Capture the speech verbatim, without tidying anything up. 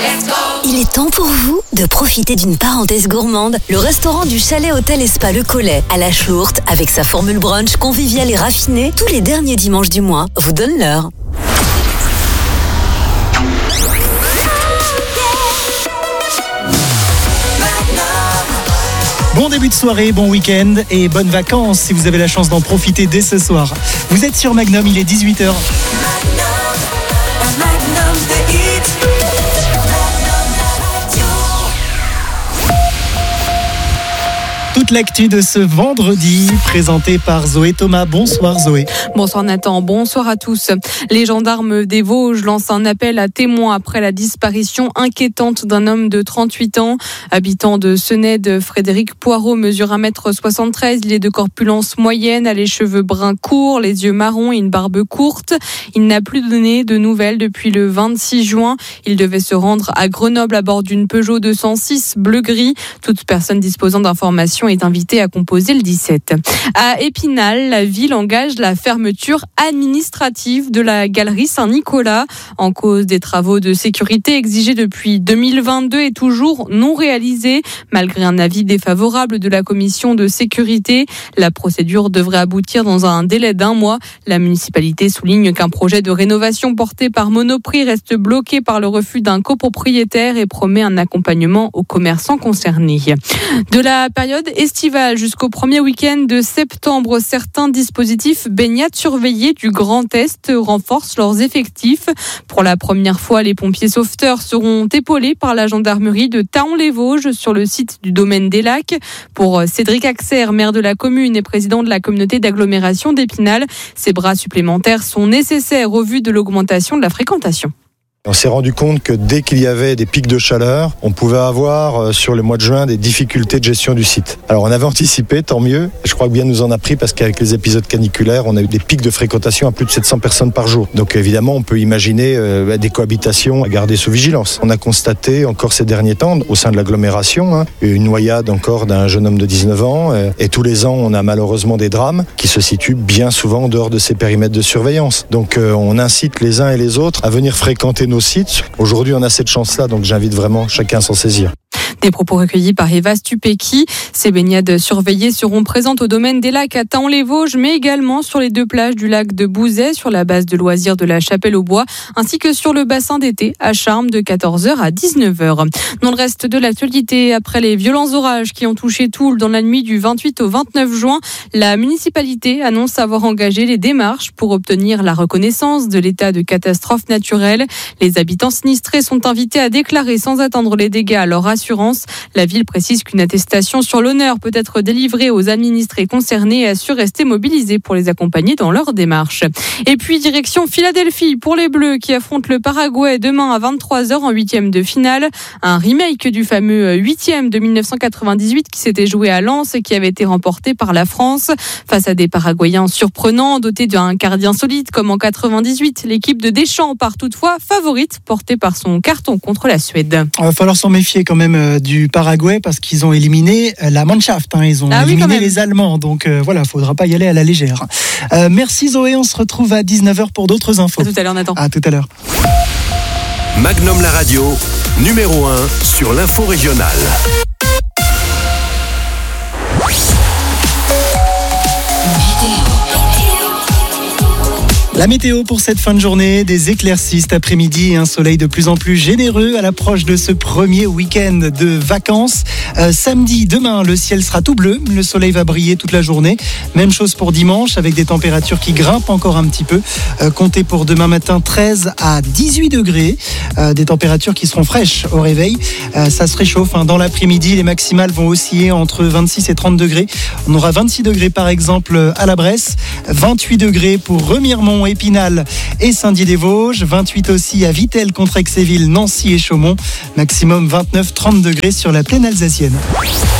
Il est temps pour vous de profiter d'une parenthèse gourmande. Le restaurant du Chalet Hôtel et Spa Le Collet à la Chourte, avec sa formule brunch conviviale et raffinée, tous les derniers dimanches du mois, vous donne l'heure. Bon début de soirée, bon week-end et bonnes vacances si vous avez la chance d'en profiter dès ce soir. Vous êtes sur Magnum, il est dix-huit heures. Toute l'actu de ce vendredi, présentée par Zoé Thomas. Bonsoir Zoé. Bonsoir Nathan, bonsoir à tous. Les gendarmes des Vosges lancent un appel à témoins après la disparition inquiétante d'un homme de trente-huit ans. Habitant de Sened, Frédéric Poirot mesure un mètre soixante-treize. Il est de corpulence moyenne, a les cheveux bruns courts, les yeux marrons et une barbe courte. Il n'a plus donné de nouvelles depuis le vingt-six juin. Il devait se rendre à Grenoble à bord d'une Peugeot deux cent six bleu-gris. Toute personne disposant d'informations est invité à composer le dix-sept. À Épinal, la ville engage la fermeture administrative de la galerie Saint-Nicolas en cause des travaux de sécurité exigés depuis deux mille vingt-deux et toujours non réalisés. Malgré un avis défavorable de la commission de sécurité, la procédure devrait aboutir dans un délai d'un mois. La municipalité souligne qu'un projet de rénovation porté par Monoprix reste bloqué par le refus d'un copropriétaire et promet un accompagnement aux commerçants concernés. De la période estivale jusqu'au premier week-end de septembre, certains dispositifs baignade surveillés du Grand Est renforcent leurs effectifs. Pour la première fois, les pompiers sauveteurs seront épaulés par la gendarmerie de Thaon-les-Vosges sur le site du domaine des Lacs. Pour Cédric Axer, maire de la commune et président de la communauté d'agglomération d'Épinal, ces bras supplémentaires sont nécessaires au vu de l'augmentation de la fréquentation. On s'est rendu compte que dès qu'il y avait des pics de chaleur, on pouvait avoir sur le mois de juin des difficultés de gestion du site. Alors on avait anticipé, tant mieux. Je crois que bien nous en a pris parce qu'avec les épisodes caniculaires, on a eu des pics de fréquentation à plus de sept cents personnes par jour. Donc évidemment, on peut imaginer euh, des cohabitations à garder sous vigilance. On a constaté encore ces derniers temps, au sein de l'agglomération, hein, une noyade encore d'un jeune homme de dix-neuf ans. Euh, et tous les ans, on a malheureusement des drames qui se situent bien souvent en dehors de ces périmètres de surveillance. Donc euh, on incite les uns et les autres à venir fréquenter nos sites. Aujourd'hui, on a cette chance-là, donc j'invite vraiment chacun à s'en saisir. Des propos recueillis par Eva Stupeki. Ces baignades surveillées seront présentes au domaine des Lacs à Thaon-les-Vosges, mais également sur les deux plages du lac de Bouzet, sur la base de loisirs de la Chapelle-aux-Bois, ainsi que sur le bassin d'été à Charmes de quatorze heures à dix-neuf heures. Dans le reste de l'actualité, après les violents orages qui ont touché Toul dans la nuit du vingt-huit au vingt-neuf juin, la municipalité annonce avoir engagé les démarches pour obtenir la reconnaissance de l'état de catastrophe naturelle. Les habitants sinistrés sont invités à déclarer sans attendre les dégâts à leur assurance. La ville précise qu'une attestation sur l'honneur peut être délivrée aux administrés concernés et assure rester mobilisée pour les accompagner dans leur démarche. Et puis direction Philadelphie pour les Bleus qui affrontent le Paraguay demain à vingt-trois heures en huitième de finale. Un remake du fameux huitième de dix-neuf cent quatre-vingt-dix-huit qui s'était joué à Lens et qui avait été remporté par la France. Face à des Paraguayens surprenants, dotés d'un gardien solide comme en quatre-vingt-dix-huit, l'équipe de Deschamps part toutefois favorite, portée par son carton contre la Suède. Il va falloir s'en méfier quand même du Paraguay parce qu'ils ont éliminé la Mannschaft, hein, ils ont ah éliminé oui, les Allemands, donc euh, voilà, il ne faudra pas y aller à la légère. Euh, merci Zoé, on se retrouve à dix-neuf heures pour d'autres infos. À tout à l'heure Nathan. À tout à l'heure. Magnum la radio, numéro un sur l'info régionale. La météo pour cette fin de journée, des éclaircies cet après-midi et un soleil de plus en plus généreux à l'approche de ce premier week-end de vacances. Euh, samedi, demain, le ciel sera tout bleu, le soleil va briller toute la journée. Même chose pour dimanche avec des températures qui grimpent encore un petit peu. Euh, comptez pour demain matin treize à dix-huit degrés, euh, des températures qui seront fraîches au réveil. Euh, ça se réchauffe hein. Dans l'après-midi, les maximales vont osciller entre vingt-six et trente degrés. On aura vingt-six degrés par exemple à la Bresse, vingt-huit degrés pour Remiremont, Épinal et Saint-Dié-des-Vosges, vingt-huit aussi à Vittel, Contrexéville, Nancy et Chaumont, maximum vingt-neuf à trente degrés sur la plaine alsacienne.